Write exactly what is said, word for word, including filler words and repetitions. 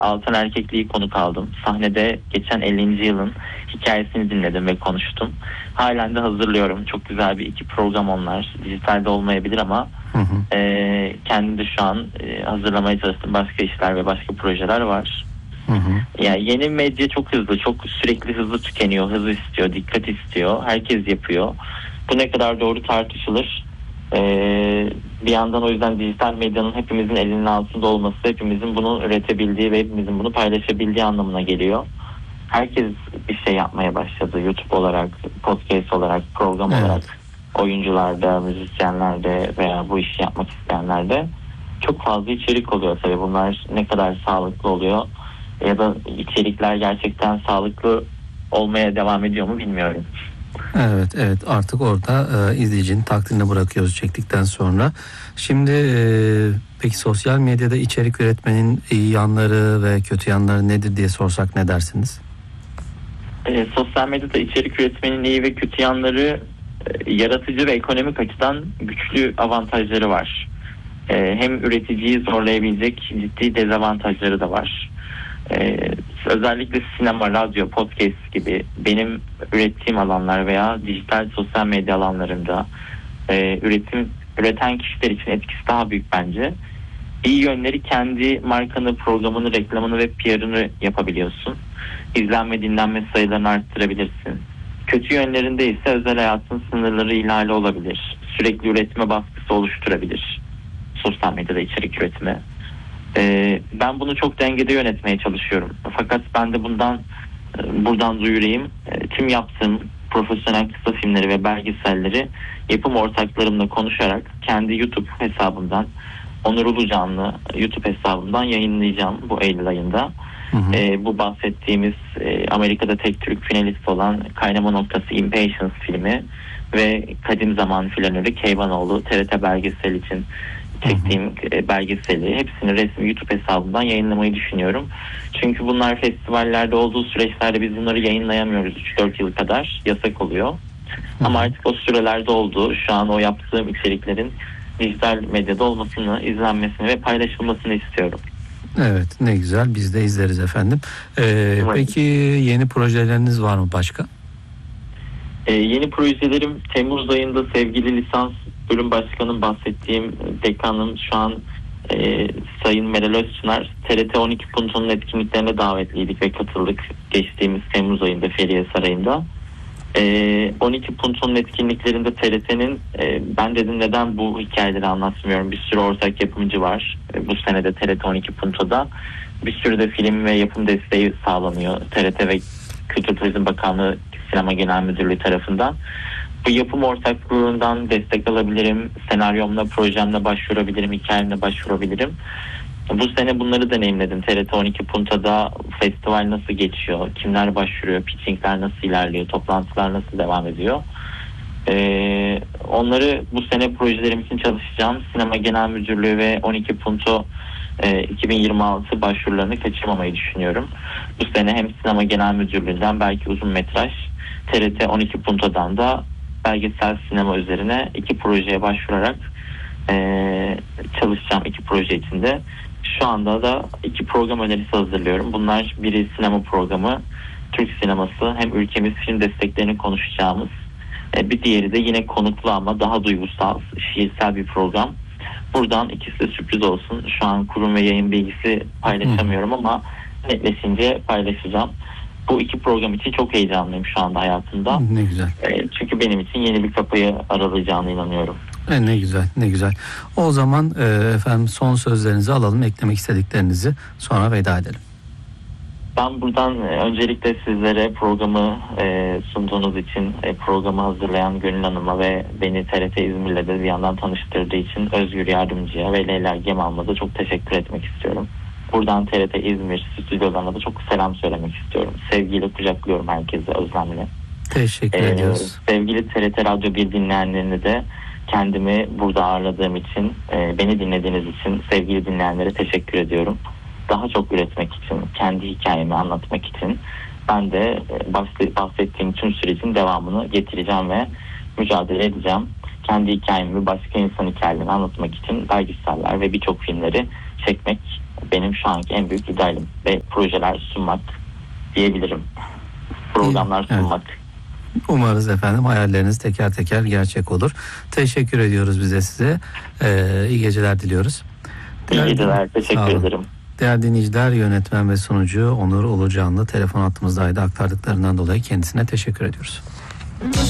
Altan Erkekli'yi konuk aldım. Sahnede geçen ellinci yılın hikayesini dinledim ve konuştum. Halen de hazırlıyorum. Çok güzel bir iki program onlar. Dijitalde olmayabilir ama Hı hı. e, kendim de şu an e, hazırlamaya çalıştığım başka işler ve başka projeler var. Hı hı. Yani yeni medya çok hızlı, çok sürekli hızlı tükeniyor, hızlı istiyor, dikkat istiyor. Herkes yapıyor. Bu ne kadar doğru tartışılır. Ee, bir yandan o yüzden dijital medyanın hepimizin elinin altında olması, hepimizin bunu üretebildiği ve hepimizin bunu paylaşabildiği anlamına geliyor. Herkes bir şey yapmaya başladı. YouTube olarak, podcast olarak, program Evet. olarak, oyuncularda, müzisyenlerde veya bu işi yapmak isteyenlerde çok fazla içerik oluyor tabii. Bunlar ne kadar sağlıklı oluyor ya da içerikler gerçekten sağlıklı olmaya devam ediyor mu bilmiyorum. Evet, evet, artık orada e, izleyicinin takdirine bırakıyoruz çektikten sonra. Şimdi e, peki sosyal medyada içerik üretmenin iyi yanları ve kötü yanları nedir diye sorsak ne dersiniz? E, sosyal medyada içerik üretmenin iyi ve kötü yanları, e, yaratıcı ve ekonomik açıdan güçlü avantajları var. E, hem üreticiyi zorlayabilecek ciddi dezavantajları da var. E, özellikle sinema, radyo, podcast gibi benim ürettiğim alanlar veya dijital sosyal medya alanlarında e, üretim üreten kişiler için etkisi daha büyük bence. İyi yönleri kendi markanı, programını, reklamını ve P R'ını yapabiliyorsun. İzlenme, dinlenme sayılarını arttırabilirsin. Kötü yönlerinde ise özel hayatın sınırları ihlali olabilir. Sürekli üretime baskısı oluşturabilir. Sosyal medyada içerik üretimi. Ee, ben bunu çok dengede yönetmeye çalışıyorum. Fakat ben de bundan buradan duyurayım. E, tüm yaptığım profesyonel kısa filmleri ve belgeselleri yapım ortaklarımla konuşarak kendi YouTube hesabımdan, Onur Ulucanlı YouTube hesabımdan yayınlayacağım bu Eylül ayında. Hı hı. E, bu bahsettiğimiz e, Amerika'da tek Türk finalist olan Kaynama Noktası Impatience filmi ve Kadim Zaman Flanörü Keybanoğlu T R T belgesel için çektiğim e, belgeseli hepsini resmi YouTube hesabımdan yayınlamayı düşünüyorum. Çünkü bunlar festivallerde olduğu süreçlerde biz bunları yayınlayamıyoruz üç dört yıl kadar. Yasak oluyor. Hı. Ama artık o sürelerde oldu. Şu an o yaptığım içeriklerin dijital medyada olmasını, izlenmesini ve paylaşılmasını istiyorum. Evet, ne güzel, biz de izleriz efendim. Ee, Evet. Peki yeni projeleriniz var mı başka? Ee, yeni projelerim Temmuz ayında sevgili lisans bölüm başkanım bahsettiğim dekanım şu an e, Sayın Meral Özçınar T R T on iki Punto'nun etkinliklerine davetliydik ve katıldık geçtiğimiz Temmuz ayında Feriye Sarayı'nda. E, on iki Punto'nun etkinliklerinde T R T'nin e, ben dedim neden bu hikayeleri anlatmıyorum, bir sürü ortak yapımcı var. E, bu senede T R T on iki Punto'da bir sürü de film ve yapım desteği sağlanıyor T R T ve Kültür Turizm Bakanlığı Sinema Genel Müdürlüğü tarafından. Bu yapım ortaklığından destek alabilirim. Senaryomla, projemle başvurabilirim. Hikayemle başvurabilirim. Bu sene bunları deneyimledim. T R T on iki Punto'da festival nasıl geçiyor? Kimler başvuruyor? Pitchingler nasıl ilerliyor? Toplantılar nasıl devam ediyor? Ee, onları bu sene projelerim için çalışacağım. Sinema Genel Müdürlüğü ve on iki Punto e, iki bin yirmi altı başvurularını kaçırmamayı düşünüyorum. Bu sene hem Sinema Genel Müdürlüğü'nden belki uzun metraj, T R T on iki Punto'dan da belgesel sinema üzerine iki projeye başvurarak e, çalışacağım iki proje içinde. Şu anda da iki program önerisi hazırlıyorum. Bunlar biri sinema programı, Türk sineması, hem ülkemiz film desteklerini konuşacağımız. E, bir diğeri de yine konuklu ama daha duygusal, şiirsel bir program. Buradan ikisi de sürpriz olsun. Şu an kurum ve yayın bilgisi paylaşamıyorum ama netleşince paylaşacağım. Bu iki program için çok heyecanlıyım şu anda hayatımda. Ne güzel. E, çünkü benim için yeni bir kapıyı aralayacağına inanıyorum. E, ne güzel, ne güzel. O zaman e, efendim son sözlerinizi alalım, eklemek istediklerinizi, sonra veda edelim. Ben buradan e, öncelikle sizlere programı e, sunduğunuz için, e, programı hazırlayan Gönül Hanım'a ve beni T R T İzmir'le de bir yandan tanıştırdığı için Özgür Yardımcı'ya ve Leyla Gemal'la da çok teşekkür etmek istiyorum. Buradan T R T İzmir stüdyolarına da çok selam söylemek istiyorum. Sevgiyle kucaklıyorum herkese, özlemle. Teşekkür Ee, ediyoruz. Sevgili T R T Radyo bir dinleyenlerini de kendimi burada ağırladığım için, e, beni dinlediğiniz için sevgili dinleyenlere teşekkür ediyorum. Daha çok üretmek için, kendi hikayemi anlatmak için ben de e, bahsettiğim tüm sürecin devamını getireceğim ve mücadele edeceğim. Kendi hikayemi, başka insan hikayelerini anlatmak için belgeseller ve birçok filmleri çekmek benim şu anki en büyük idealim ve projeler sunmak diyebilirim. Programlar sunmak. Evet. Umarız efendim hayalleriniz teker teker gerçek olur. Teşekkür ediyoruz bize size. Ee, iyi geceler diliyoruz. İyi geceler. Teşekkür ederim. Değerli dinleyiciler, yönetmen ve sunucu Onur Ulucanlı telefon hattımızdaydı. Aktardıklarından dolayı kendisine teşekkür ediyoruz.